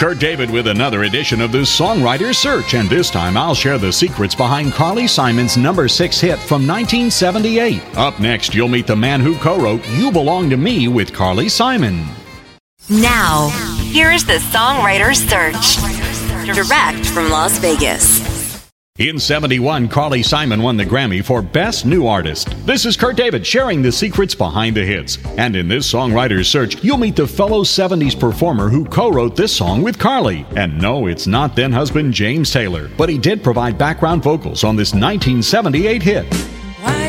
Kurt David with another edition of the Songwriter's Search, and this time I'll share the secrets behind Carly Simon's number 6 hit from 1978. Up next, you'll meet the man who co-wrote You Belong to Me with Carly Simon. Now, here's the Songwriter's Search, direct from Las Vegas. In 71, Carly Simon won the Grammy for Best New Artist. This is Kurt David sharing the secrets behind the hits. And in this Songwriter's Search, you'll meet the fellow 70s performer who co-wrote this song with Carly. And no, it's not then-husband James Taylor, but he did provide background vocals on this 1978 hit. Why